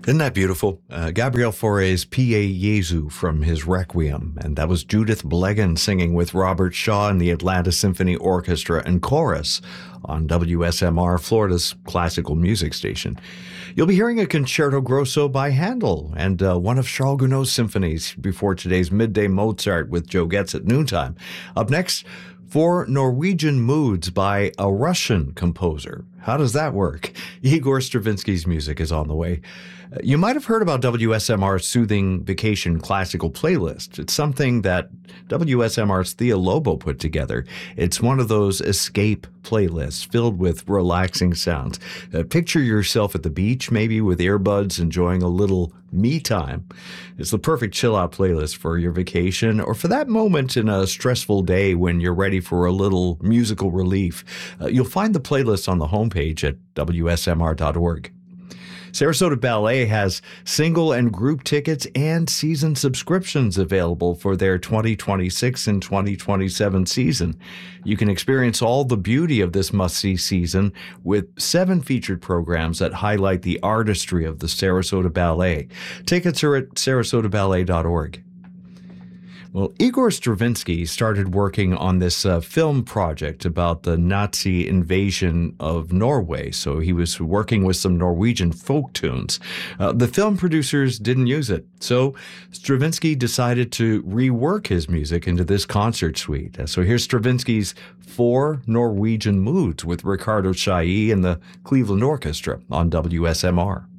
Isn't that beautiful? Gabriel Fauré's Pie Jesu from his Requiem, and that was Judith Blegan singing with Robert Shaw and the Atlanta Symphony Orchestra and Chorus on WSMR, Florida's classical music station. You'll be hearing a Concerto Grosso by Handel and one of Charles Gounod's symphonies before today's Midday Mozart with Joe Getz at noontime. Up next, 4 Norwegian Moods by a Russian composer. How does that work? Igor Stravinsky's music is on the way. You might have heard about WSMR's Soothing Vacation Classical Playlist. It's something that WSMR's Thea Lobo put together. It's one of those escape playlists filled with relaxing sounds. Picture yourself at the beach, maybe with earbuds, enjoying a little me time. It's the perfect chill-out playlist for your vacation or for that moment in a stressful day when you're ready for a little musical relief. You'll find the playlist on the homepage at WSMR.org. Sarasota Ballet has single and group tickets and season subscriptions available for their 2026 and 2027 season. You can experience all the beauty of this must-see season with 7 featured programs that highlight the artistry of the Sarasota Ballet. Tickets are at sarasotaballet.org. Well, Igor Stravinsky started working on this film project about the Nazi invasion of Norway, so he was working with some Norwegian folk tunes. The film producers didn't use it, so Stravinsky decided to rework his music into this concert suite. So here's Stravinsky's 4 Norwegian Moods with Ricardo Chailly and the Cleveland Orchestra on WSMR.